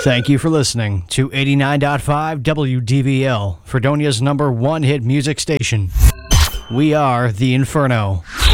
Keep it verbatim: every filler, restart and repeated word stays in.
Thank you for listening to eighty-nine point five W D V L, Fredonia's number one hit music station. We are the Inferno.